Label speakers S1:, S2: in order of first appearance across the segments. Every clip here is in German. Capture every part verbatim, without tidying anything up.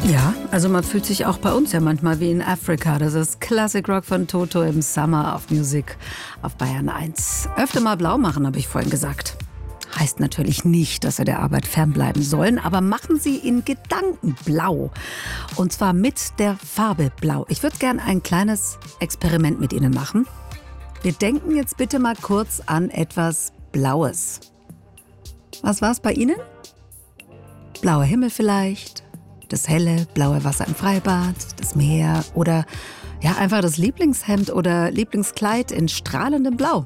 S1: Ja, also man fühlt sich auch bei uns ja manchmal wie in Afrika. Das ist Classic Rock von Toto im Summer of Music auf Bayern eins. Öfter mal blau machen, habe ich vorhin gesagt. Heißt natürlich nicht, dass Sie der Arbeit fernbleiben sollen, aber machen Sie in Gedanken blau. Und zwar mit der Farbe blau. Ich würde gerne ein kleines Experiment mit Ihnen machen. Wir denken jetzt bitte mal kurz an etwas Blaues. Was war es bei Ihnen? Blauer Himmel vielleicht? Das helle, blaue Wasser im Freibad, das Meer oder ja, einfach das Lieblingshemd oder Lieblingskleid in strahlendem Blau.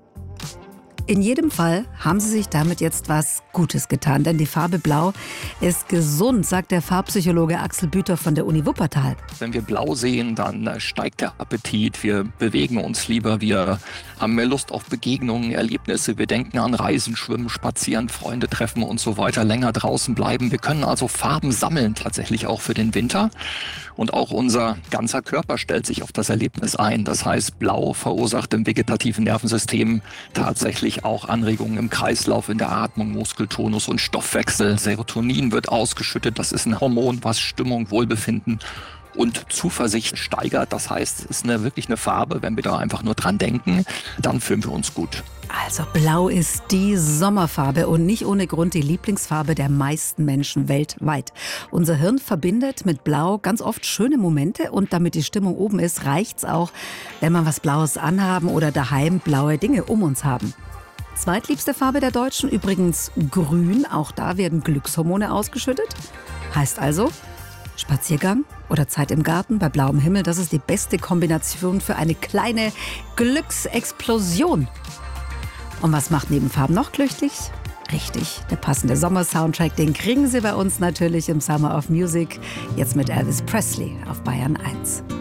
S1: In jedem Fall haben Sie sich damit jetzt was Gutes getan, denn die Farbe Blau ist gesund, sagt der Farbpsychologe Axel Büter von der Uni Wuppertal.
S2: Wenn wir blau sehen, dann steigt der Appetit, wir bewegen uns lieber, wir haben mehr Lust auf Begegnungen, Erlebnisse, wir denken an Reisen, Schwimmen, Spazieren, Freunde treffen und so weiter, länger draußen bleiben. Wir können also Farben sammeln, tatsächlich auch für den Winter. Und auch unser ganzer Körper stellt sich auf das Erlebnis ein. Das heißt, Blau verursacht im vegetativen Nervensystem tatsächlich auch Anregungen im Kreislauf, in der Atmung, Muskeltonus und Stoffwechsel. Serotonin wird ausgeschüttet. Das ist ein Hormon, was Stimmung, Wohlbefinden und Zuversicht steigert. Das heißt, es ist eine, wirklich eine Farbe. Wenn wir da einfach nur dran denken, dann fühlen wir uns gut.
S1: Also Blau ist die Sommerfarbe und nicht ohne Grund die Lieblingsfarbe der meisten Menschen weltweit. Unser Hirn verbindet mit Blau ganz oft schöne Momente und damit die Stimmung oben ist, reicht's auch, wenn man was Blaues anhaben oder daheim blaue Dinge um uns haben. Zweitliebste Farbe der Deutschen übrigens grün. Auch da werden Glückshormone ausgeschüttet. Heißt also, Spaziergang oder Zeit im Garten bei blauem Himmel, das ist die beste Kombination für eine kleine Glücksexplosion. Und was macht neben Farben noch glücklich? Richtig, der passende Sommer-Soundtrack, den kriegen Sie bei uns natürlich im Summer of Music. Jetzt mit Elvis Presley auf Bayern eins.